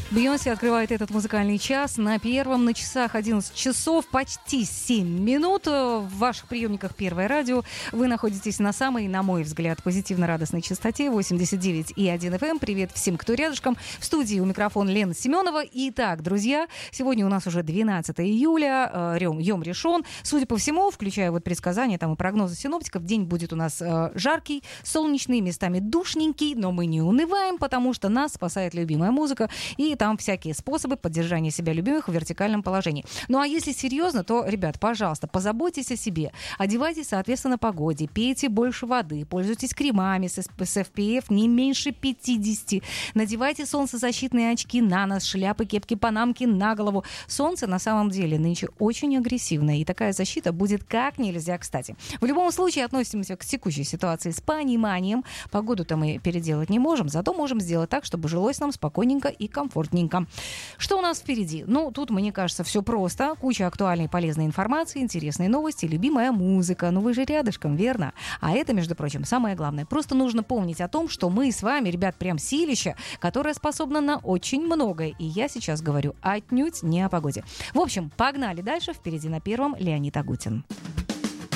Бейонсе открывает этот музыкальный час на первом, на часах 11 часов, почти 7 минут. В ваших приемниках Первое радио. Вы находитесь на самой, на мой взгляд, позитивно-радостной частоте 89,1 FM. Привет всем, кто рядышком. В студии у микрофона Лена Семенова. Итак, друзья, сегодня у нас уже 12 июля, Йом Ришон. Судя по всему, включая вот предсказания там и прогнозы синоптиков, день будет у нас жаркий, солнечный, местами душненький, но мы не унываем, потому что нас спасает любимая музыка, и там всякие способы поддержания себя любимых в вертикальном положении. Ну а если серьезно, то, ребят, пожалуйста, позаботьтесь о себе. Одевайтесь, соответственно, погоде, пейте больше воды, пользуйтесь кремами с SPF не меньше 50. Надевайте солнцезащитные очки на нос, шляпы, кепки, панамки на голову. Солнце на самом деле нынче очень агрессивное, и такая защита будет как нельзя кстати. В любом случае, относимся к текущей ситуации с пониманием. Погоду-то мы переделать не можем, зато можем сделать так, чтобы жилось нам спокойненько и комфортненько. Что у нас впереди? Ну, тут, мне кажется, все просто. Куча актуальной и полезной информации, интересные новости, любимая музыка. Ну, вы же рядышком, верно? А это, между прочим, самое главное. Просто нужно помнить о том, что мы с вами, ребят, прям силища, которое способно на очень многое. И я сейчас говорю отнюдь не о погоде. В общем, погнали дальше. Впереди на первом Леонид Агутин.